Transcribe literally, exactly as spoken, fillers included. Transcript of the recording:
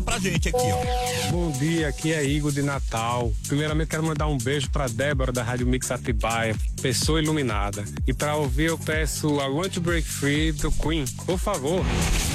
pra gente aqui, ó. Bom dia, aqui é Igor de Natal. Primeiramente quero mandar um beijo pra Débora da Rádio Mix Atibaia, pessoa iluminada. E pra ouvir eu peço I Want to Break Free do Queen, por favor.